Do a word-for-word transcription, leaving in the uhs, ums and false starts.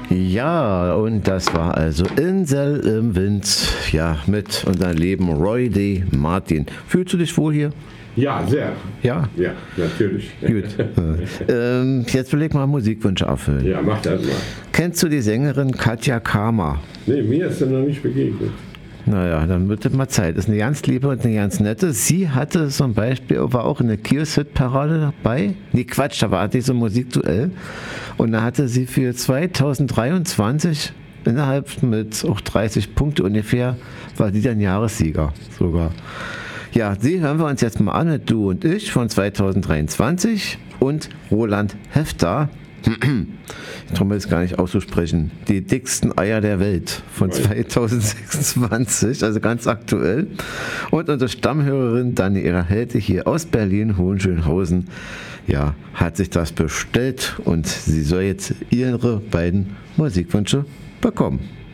Ja, und das war also Insel im Wind, ja, mit unserem lieben Roy D. Martin. Fühlst du dich wohl hier? Ja, sehr. Ja? Ja, natürlich. Gut. ähm, jetzt will ich mal Musikwünsche erfüllen. Ja, mach das mal. Kennst du die Sängerin Katja Kramer? Nee, mir ist sie noch nicht begegnet. Naja, dann wird es mal Zeit. Ist eine ganz liebe und eine ganz nette. Sie hatte zum Beispiel, war auch in der Kiosk-Hit-Parade dabei. Nee, Quatsch, da war die so ein Musikduell. Und da hatte sie für zweitausenddreiundzwanzig innerhalb mit auch dreißig Punkte ungefähr, war die dann Jahressieger sogar. Ja, sie hören wir uns jetzt mal an, du und ich von zweitausenddreiundzwanzig und Roland Hefter. Ich traue mir das gar nicht auszusprechen. Die dicksten Eier der Welt von zweitausendsechsundzwanzig, also ganz aktuell. Und unsere Stammhörerin Daniela Helte hier aus Berlin, Hohenschönhausen, ja, hat sich das bestellt und sie soll jetzt ihre beiden Musikwünsche bekommen.